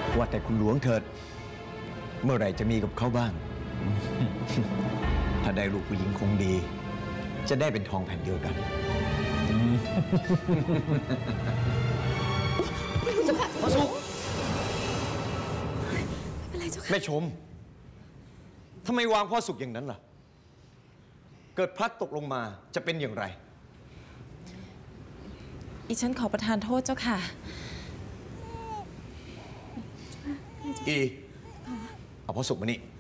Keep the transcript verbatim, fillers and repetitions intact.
ว่าแต่คุณหลวงเถิดเมื่อไหร่จะมีกับเขาบ้าง ถ้าได้ลูกผู้หญิงคงดี จะได้เป็นทองแผ่นเดียวกันพระสุขแม่ชมทำไมวางพ่อสุขอย่างนั้นล่ะเกิดพลัดตกลงมาจะเป็นอย่างไรอีฉันขอประทานโทษเจ้าค่ะอีเอาพ่อสุขมานี่